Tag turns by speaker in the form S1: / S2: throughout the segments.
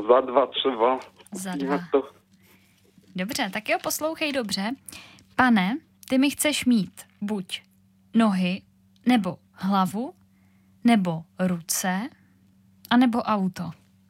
S1: Za 2 třeba.
S2: Za 2. Dobře, tak jo, poslouchej dobře. Pane, ty mi chceš mít buď nohy, nebo hlavu, nebo ruce, anebo auto.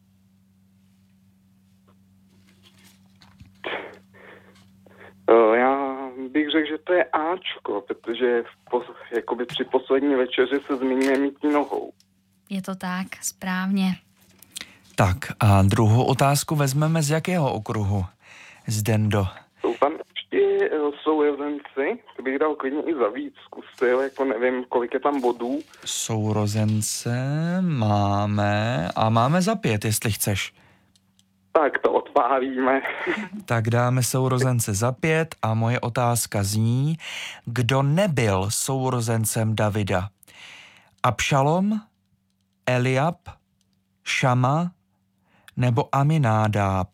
S1: Já bych řekl, že to je Ačko, protože jakoby při poslední večeři se zmíníme mít nohou.
S2: Je to tak, správně.
S3: Tak a druhou otázku vezmeme z jakého okruhu? Zdendo.
S1: Jsou tam ještě sourozenci, to bych dal klidně i za víc, zkusil, jako nevím, kolik je tam bodů.
S3: Sourozence máme a máme za 5, jestli chceš.
S1: Tak to odpálíme.
S3: Tak dáme sourozence za 5 a moje otázka zní, kdo nebyl sourozencem Davida? Abšalom, Eliab, Šama nebo Aminádáb?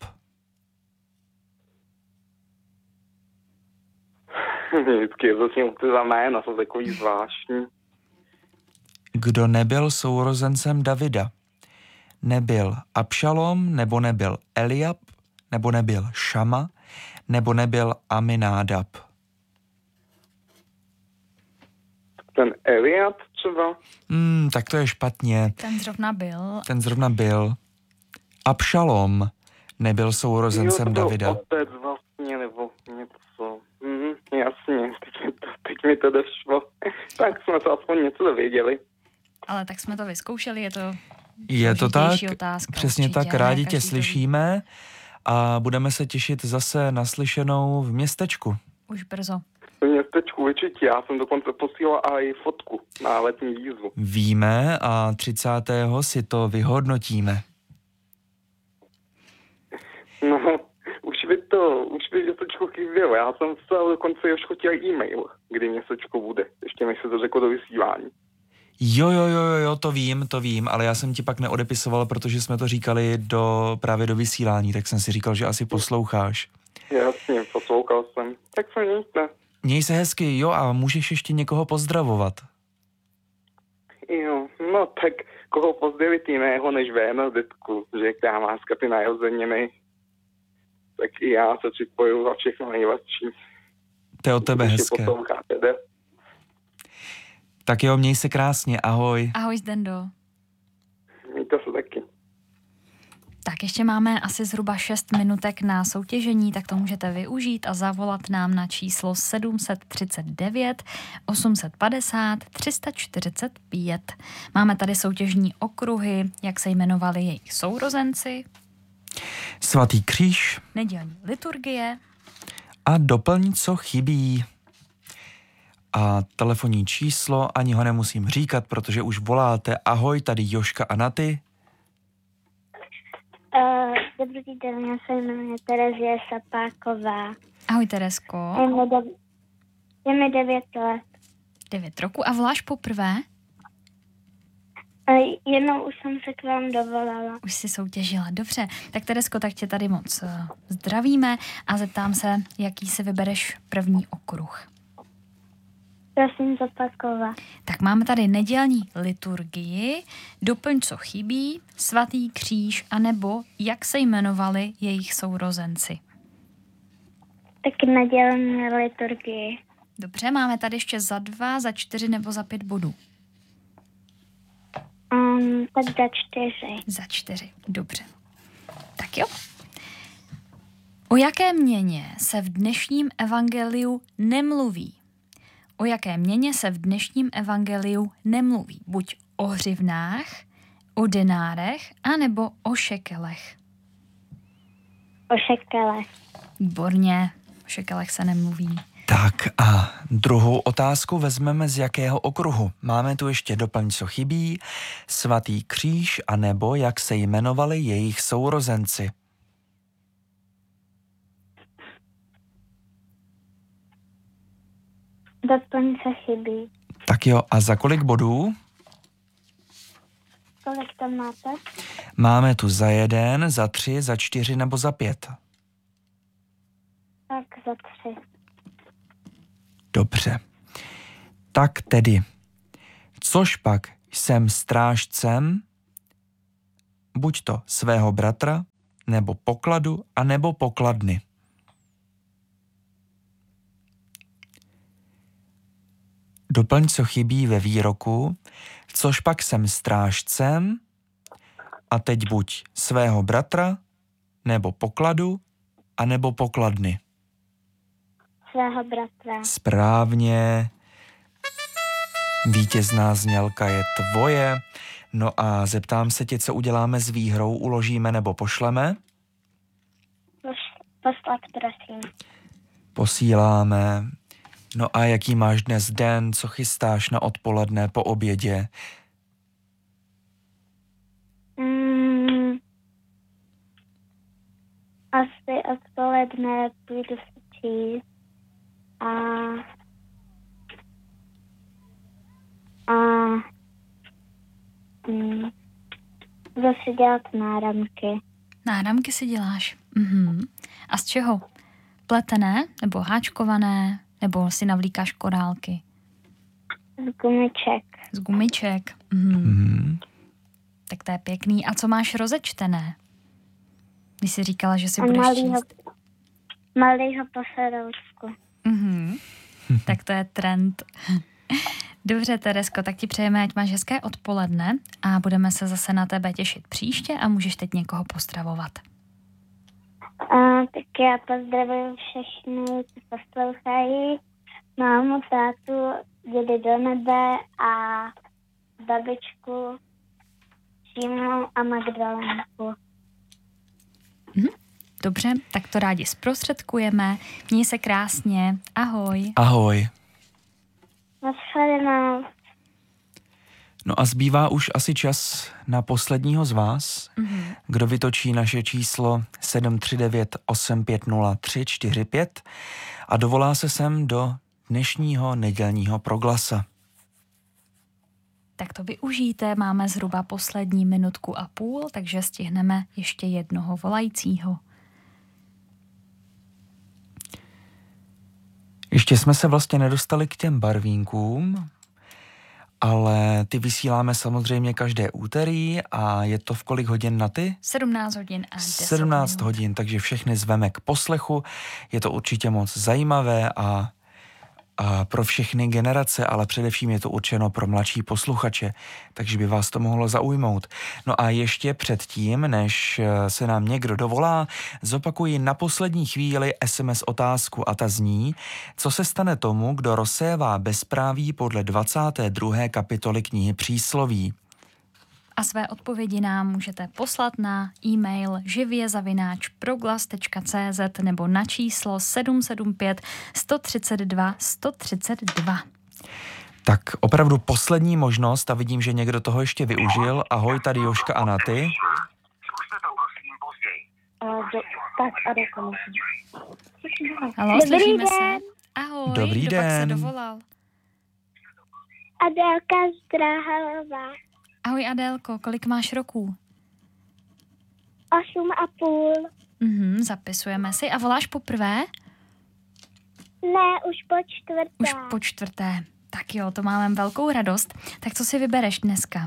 S1: Vždycky je zase ty za jména, jsou takový zvláštní.
S3: Kdo nebyl sourozencem Davida? Nebyl Abšalom, nebo nebyl Eliab, nebo nebyl Šama, nebo nebyl Aminádáb?
S1: Ten Eliab třeba?
S3: Tak to je špatně.
S2: Ten zrovna byl.
S3: Abšalom nebyl sourozencem Davida.
S1: Otec vlastně, nebo něco. Jasně, teď mi to došlo. Tak jsme to aspoň něco dověděli.
S2: Ale tak jsme to vyzkoušeli,
S3: je to tak,
S2: otázka,
S3: přesně
S2: určitě,
S3: tak, rádi tě slyšíme a budeme se těšit zase na slyšenou v městečku.
S2: Už brzo.
S1: V městečku určitě, já jsem dokonce posílal i fotku na letní výzvu.
S3: Víme a 30. si to vyhodnotíme.
S1: No, už by městečko chybělo, já jsem se dokonce už chtěl e-mail, kdy městečko bude, ještě než se to řeklo do vysílání.
S3: Jo, to vím, ale já jsem ti pak neodepisoval, protože jsme to říkali právě do vysílání, tak jsem si říkal, že asi posloucháš.
S1: Jasně, poslouchal jsem. Tak se mějte.
S3: Měj se hezky, jo, a můžeš ještě někoho pozdravovat.
S1: Jo, no tak koho pozdravit jiného než Bernadetku, že která má ty narozeniny, tak i já se připoju za všechno nejlepší.
S3: To je od tebe hezké. Tak jo, měj se krásně, ahoj.
S2: Ahoj, Zdendo.
S1: Mějte se taky.
S2: Tak ještě máme asi zhruba 6 minutek na soutěžení, tak to můžete využít a zavolat nám na číslo 739 850 345. Máme tady soutěžní okruhy, jak se jmenovali jejich sourozenci.
S3: Svatý kříž.
S2: Nedělní liturgie.
S3: A doplň, co chybí. A telefonní číslo, ani ho nemusím říkat, protože už voláte. Ahoj, tady Joška a Naty.
S4: Dobrý den, já se jmenuji Terezie Sapáková.
S2: Ahoj, Teresko.
S4: Je mi 9 let.
S2: 9 roku a voláš poprvé?
S4: Jednou už jsem se k vám dovolala.
S2: Už jsi soutěžila, dobře. Tak Teresko, tak tě tady moc zdravíme a zeptám se, jaký si vybereš první okruh.
S4: Prosím zopakovat.
S2: Tak máme tady nedělní liturgii, doplň, co chybí, svatý kříž, anebo jak se jmenovali jejich sourozenci.
S4: Tak nedělní liturgii.
S2: Dobře, máme tady ještě za 2, za 4 nebo za 5 bodů.
S4: Tak za 4.
S2: Za 4, dobře. Tak jo. O jaké měně se v dnešním evangeliu nemluví? O jaké měně se v dnešním evangeliu nemluví? Buď o hřivnách, o denárech, anebo o šekelech.
S4: O šekelech.
S2: Výborně, o šekelech se nemluví.
S3: Tak a druhou otázku vezmeme z jakého okruhu. Máme tu ještě doplň, co chybí, svatý kříž, anebo jak se jmenovali jejich sourozenci.
S4: Doplň, co chybí.
S3: Tak jo, a za kolik bodů?
S4: Kolik tam máte?
S3: Máme tu za 1, za 3, za 4 nebo za 5.
S4: Tak za 3.
S3: Dobře. Tak tedy, což pak jsem strážcem, buď to svého bratra, nebo pokladu, a nebo pokladny. Doplň, co chybí ve výroku, což pak jsem strážcem, a teď buď svého bratra, nebo pokladu, a nebo pokladny.
S4: Svého bratra.
S3: Správně. Vítězná znělka je tvoje. No a zeptám se tě, co uděláme s výhrou, uložíme nebo pošleme?
S4: Poslat, prosím.
S3: Posíláme. No a jaký máš dnes den, co chystáš na odpoledne po obědě?
S4: Asi odpoledne půjdu si číst zase dělat náramky.
S2: Náramky si děláš. A z čeho? Pletené nebo háčkované? Nebo si navlíkáš korálky?
S4: Z gumiček.
S2: Z gumiček. Tak to je pěkný. A co máš rozečtené? Když jsi říkala, že si budeš číst.
S4: Malýho posadoučku.
S2: Tak to je trend. Dobře, Teresko, tak ti přejeme, ať máš hezké odpoledne a budeme se zase na tebe těšit příště a můžeš teď někoho pozdravovat.
S4: Tak já pozdravuji všechny, co poslouchají, mámu, tátu, dědy do nebe a babičku, Šímu a Magdalenku.
S2: Dobře, tak to rádi zprostředkujeme. Měj se krásně. Ahoj.
S3: Ahoj.
S4: Naschledanou.
S3: No a zbývá už asi čas na posledního z vás, kdo vytočí naše číslo 739 850 345 a dovolá se sem do dnešního nedělního proglasa.
S2: Tak to využijte, máme zhruba poslední minutku a půl, takže stihneme ještě jednoho volajícího.
S3: Ještě jsme se vlastně nedostali k těm barvínkům, ale ty vysíláme samozřejmě každé úterý a je to v kolik hodin na ty?
S2: 17 hodin a 10
S3: 17
S2: minut.
S3: hodin, takže všechny zveme k poslechu. Je to určitě moc zajímavé a pro všechny generace, ale především je to určeno pro mladší posluchače, takže by vás to mohlo zaujmout. No a ještě předtím, než se nám někdo dovolá, zopakuji na poslední chvíli SMS otázku a ta zní, co se stane tomu, kdo rozsévá bezpráví podle 22. kapitoly knihy Přísloví.
S2: A své odpovědi nám můžete poslat na e-mail živě@proglas.cz nebo na číslo 775 132 132.
S3: Tak opravdu poslední možnost a vidím, že někdo toho ještě využil. Ahoj, tady Jožka a Naty.
S4: Tak a dokončím.
S2: Haló,
S4: Dobrý
S2: slyšíme
S4: den.
S2: se? Ahoj,
S3: Dobrý
S2: kdo pak se
S3: den.
S2: dovolal?
S4: Adélka Zdráhalová.
S2: Ahoj Adélko, kolik máš roků?
S4: 8,5.
S2: Zapisujeme si. A voláš poprvé?
S4: Ne, už po čtvrté.
S2: Už po čtvrté. Tak jo, to máme velkou radost. Tak co si vybereš dneska?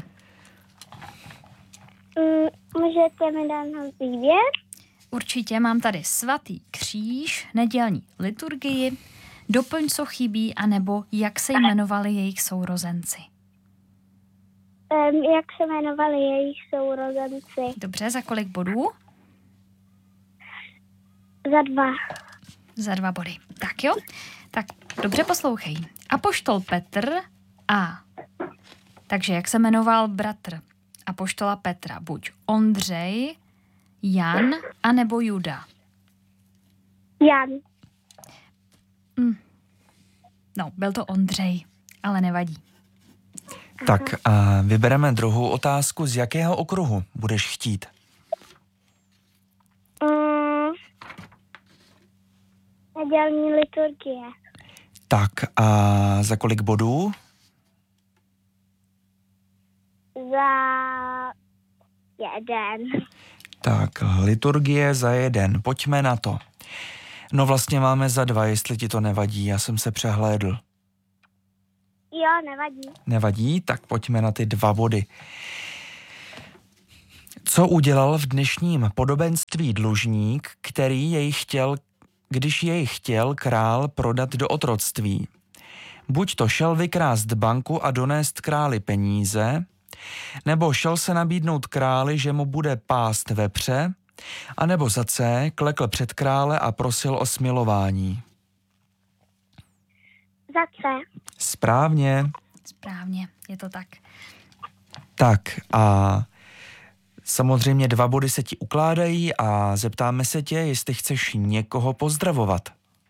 S4: Můžete mi dát na výběr?
S2: Určitě mám tady svatý kříž, nedělní liturgii, doplň, co chybí, anebo jak se jmenovali jejich sourozenci.
S4: Jak se jmenovali jejich sourozenci?
S2: Dobře, za kolik bodů?
S4: Za 2.
S2: Za 2 body. Tak jo, tak dobře poslouchej. Apoštol Petr a... Takže jak se jmenoval bratr apoštola Petra? Buď Ondřej, Jan, anebo Juda.
S4: Jan.
S2: No, byl to Ondřej, ale nevadí.
S3: Tak a vybereme druhou otázku. Z jakého okruhu budeš chtít?
S4: Nedělní liturgie.
S3: Tak a za kolik bodů?
S4: Za 1.
S3: Tak, liturgie za 1. Pojďme na to. No vlastně máme za 2, jestli ti to nevadí. Já jsem se přehlédl.
S4: Jo, nevadí.
S3: Nevadí? Tak pojďme na ty 2 body. Co udělal v dnešním podobenství dlužník, když jej chtěl král prodat do otroctví? Buď to šel vykrást banku a donést králi peníze, nebo šel se nabídnout králi, že mu bude pást vepře, anebo za C klekl před krále a prosil o smilování.
S4: Za C.
S3: Správně.
S2: Správně, je to tak.
S3: Tak a samozřejmě 2 body se ti ukládají a zeptáme se tě, jestli chceš někoho pozdravovat.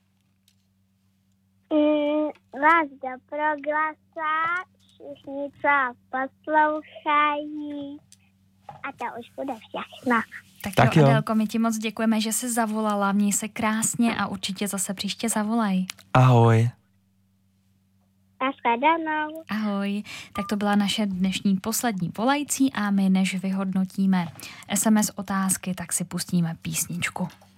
S4: Vás do proglasa, všichni, co poslouchají. A to už bude všechno.
S2: Tak jo, Adélko, my ti moc děkujeme, že jsi zavolala. Měj se krásně a určitě zase příště zavolaj.
S3: Ahoj.
S4: Nashledanou.
S2: Ahoj. Tak to byla naše dnešní poslední volající a my, než vyhodnotíme SMS otázky, tak si pustíme písničku.